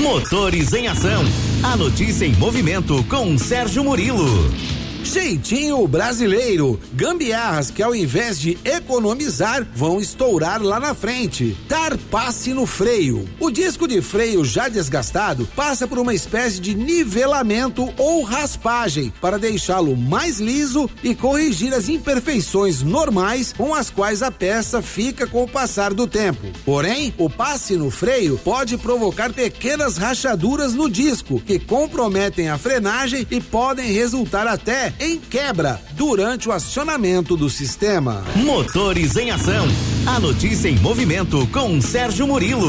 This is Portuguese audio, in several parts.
Motores em Ação. A notícia em movimento com Sérgio Murilo. Jeitinho brasileiro, gambiarras que ao invés de economizar, vão estourar lá na frente. Dar passe no freio. O disco de freio já desgastado passa por uma espécie de nivelamento ou raspagem para deixá-lo mais liso e corrigir as imperfeições normais com as quais a peça fica com o passar do tempo. Porém, o passe no freio pode provocar pequenas rachaduras no disco que comprometem a frenagem e podem resultar até em quebra durante o acionamento do sistema. Motores em Ação. A notícia em movimento com Sérgio Murilo.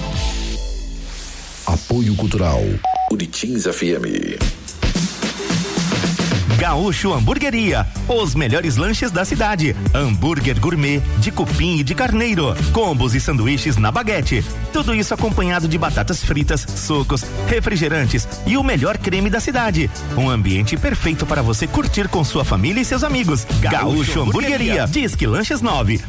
Apoio Cultural Uritins FM. Gaúcho Hamburgueria, os melhores lanches da cidade. Hambúrguer gourmet, de cupim e de carneiro, combos e sanduíches na baguete. Tudo isso acompanhado de batatas fritas, sucos, refrigerantes e o melhor creme da cidade. Um ambiente perfeito para você curtir com sua família e seus amigos. Gaúcho Hamburgueria. Disque Lanches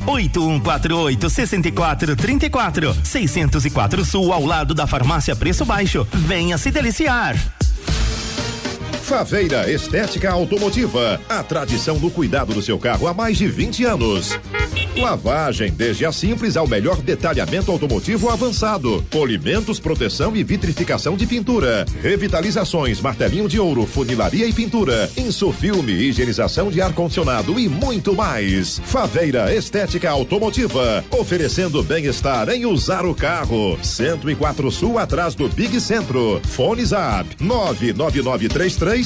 981486434, 604 Sul, ao lado da Farmácia Preço Baixo. Venha se deliciar. Faveira Estética Automotiva, a tradição do cuidado do seu carro há mais de 20 anos. Lavagem, desde a simples ao melhor detalhamento automotivo avançado. Polimentos, proteção e vitrificação de pintura. Revitalizações, martelinho de ouro, funilaria e pintura. Insufilme, higienização de ar-condicionado e muito mais. Faveira Estética Automotiva, oferecendo bem-estar em usar o carro. 104 Sul, atrás do Big Centro. Fone Zap 999337616.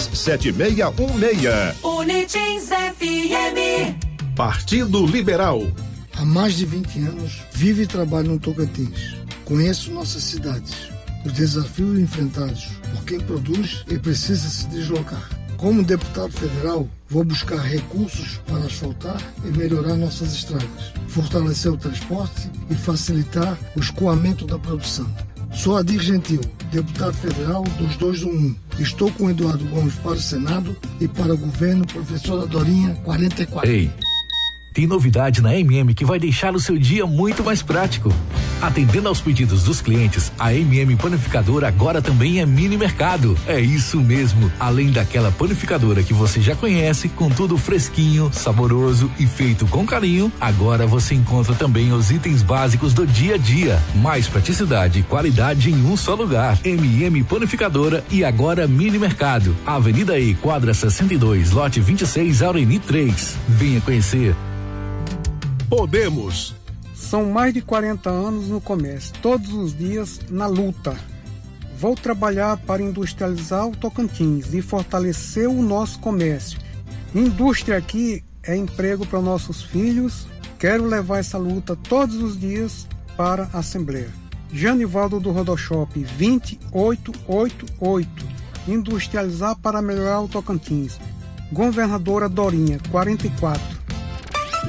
Unitins FM. Partido Liberal. Há mais de 20 anos, vivo e trabalho no Tocantins. Conheço nossas cidades, os desafios enfrentados por quem produz e precisa se deslocar. Como deputado federal, vou buscar recursos para asfaltar e melhorar nossas estradas, fortalecer o transporte e facilitar o escoamento da produção. Sou Adir Gentil, deputado federal dos 211. Estou com Eduardo Gomes para o Senado e para o governo, professora Dorinha, 44. Ei, tem novidade na que vai deixar o seu dia muito mais prático. Atendendo aos pedidos dos clientes, a Panificadora agora também é mini mercado. É isso mesmo, além daquela panificadora que você já conhece, com tudo fresquinho, saboroso e feito com carinho, agora você encontra também os itens básicos do dia a dia. Mais praticidade e qualidade em um só lugar. Panificadora e agora mini mercado. Avenida E, quadra 62, lote 26, Aureni 3. Venha conhecer. Podemos. São mais de 40 anos no comércio, todos os dias na luta. Vou trabalhar para industrializar o Tocantins e fortalecer o nosso comércio. Indústria aqui é emprego para nossos filhos. Quero levar essa luta todos os dias para a Assembleia. Janivaldo do Rodoshop 2888. Industrializar para melhorar o Tocantins. Governadora Dorinha 44.